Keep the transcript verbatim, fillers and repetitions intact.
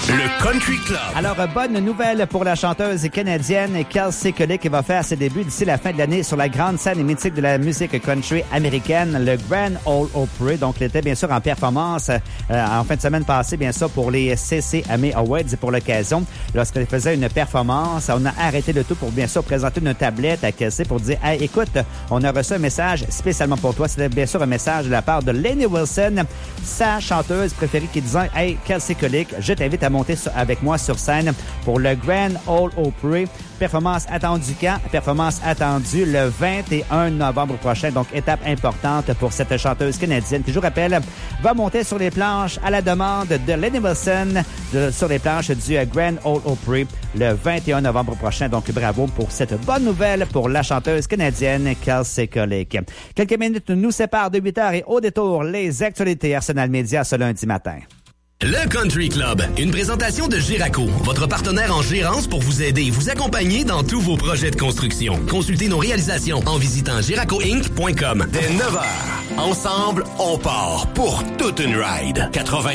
Le Country Club. Alors, bonne nouvelle pour la chanteuse canadienne Kelsey Kulik qui va faire ses débuts d'ici la fin de l'année sur la grande scène mythique de la musique country américaine, le Grand Ole Opry. Donc, elle était bien sûr en performance euh, en fin de semaine passée, bien sûr, pour les C C M A Awards pour l'occasion. Lorsqu'elle faisait une performance, on a arrêté le tout pour bien sûr présenter une tablette à Kelsey pour dire « Hey, écoute, on a reçu un message spécialement pour toi. » C'était bien sûr un message de la part de Lainey Wilson, sa chanteuse préférée, qui disait « Hey, Kelsey Kulik, je t'invite à monter sur, avec moi sur scène pour le Grand Ole Opry. » Performance attendue quand? Performance attendue le vingt et un novembre prochain. Donc, étape importante pour cette chanteuse canadienne qui, je vous rappelle, va monter sur les planches à la demande de Lainey Wilson de, sur les planches du Grand Ole Opry le vingt et un novembre prochain. Donc, bravo pour cette bonne nouvelle pour la chanteuse canadienne Kelsey Kulik. Quelques minutes nous séparent de huit heures et au détour, les actualités Arsenal Média ce lundi matin. Le Country Club, une présentation de Giraco, votre partenaire en gérance pour vous aider et vous accompagner dans tous vos projets de construction. Consultez nos réalisations en visitant giraco inc point com. Dès neuf heures, ensemble, on part pour toute une ride. quatre-vingt